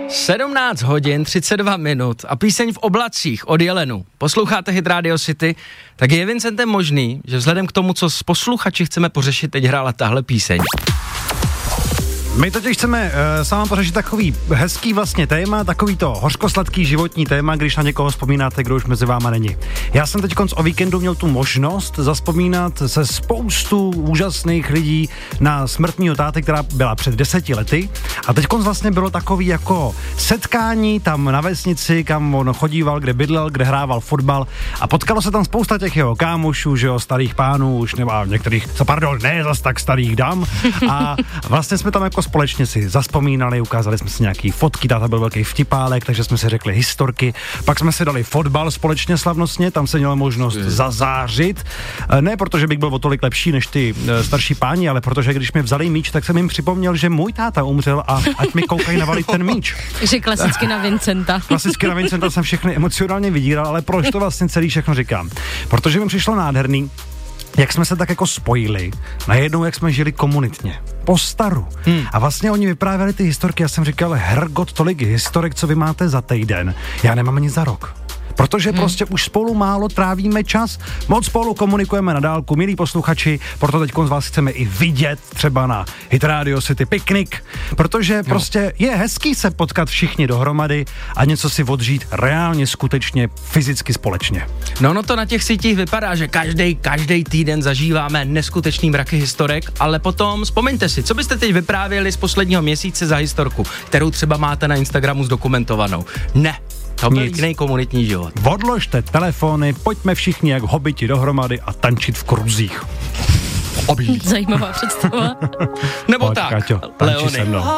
17 hodin, 32 minut a píseň v oblacích od Jelenu. Posloucháte Hit Radio City, tak je, Vincentem, možný, že vzhledem k tomu, co s posluchači chceme pořešit, teď hrála tahle píseň. My totiž chceme s vámi pořešit takový hezký vlastně téma, takový to hořkosladký životní téma, když na někoho vzpomínáte, kdo už mezi váma není. Já jsem teď o víkendu měl tu možnost zazpomínat se spoustu úžasných lidí na smrt mýho táty, která byla před 10 lety. A teď vlastně bylo takový jako setkání tam na vesnici, kam on chodíval, kde bydlel, kde hrával fotbal a potkalo se tam spousta těch jeho kámošů, že jo, starých pánů, už nebo některých, ne zas tak starých dam. A vlastně jsme tam jako společně si zazpomínali, ukázali jsme si nějaký fotky, táta byl velký vtipálek, takže jsme si řekli historky, pak jsme si dali fotbal společně slavnostně, tam se měla možnost zazářit, ne protože bych byl o tolik lepší než ty starší páni, ale protože když mi vzali míč, tak jsem jim připomněl, že můj táta umřel a ať mi koukají navalit ten míč. Že klasicky na Vincenta. Klasicky na Vincenta jsem všechny emocionálně vydíral, ale proč to vlastně celý všechno říkám? Protože mi přišlo nádherný, jak jsme se tak jako spojili, najednou jak jsme žili komunitně, po staru. A vlastně oni vyprávěli ty historky, já jsem říkal, hergot, tolik historek, co vy máte za týden, já nemám ani za rok. Protože prostě už spolu málo trávíme čas, moc spolu komunikujeme na dálku, milí posluchači, proto teď z vás chceme i vidět, třeba na Hit Radio City piknik, protože prostě je hezký se potkat všichni dohromady a něco si odžít reálně, skutečně, fyzicky společně. No to na těch sítích vypadá, že každý týden zažíváme neskutečný mraky historek, ale potom vzpomeňte si, co byste teď vyprávěli z posledního měsíce za historku, kterou třeba máte na Instagramu zdokumentovanou. Ne. To byl jiný komunitní život. Odložte telefony, pojďme všichni jak hobiti dohromady a tančit v kruzích. Zajímavá představa. Nebo Pojď, tak, Káťo, tanči se mnou.